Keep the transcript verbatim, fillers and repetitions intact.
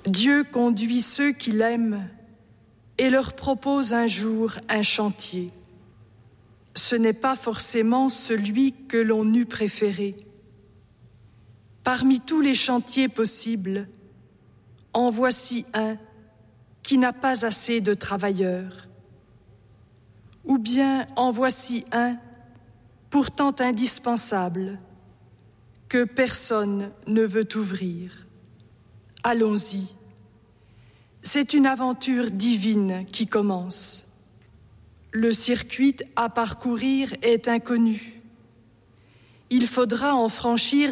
Dieu conduit ceux qui l'aiment et leur propose un jour un chantier. Ce n'est pas forcément celui que l'on eût préféré. Parmi tous les chantiers possibles, en voici un qui n'a pas assez de travailleurs. Ou bien en voici un, pourtant indispensable, que personne ne veut ouvrir. Allons-y. C'est une aventure divine qui commence. Le circuit à parcourir est inconnu. Il faudra en franchir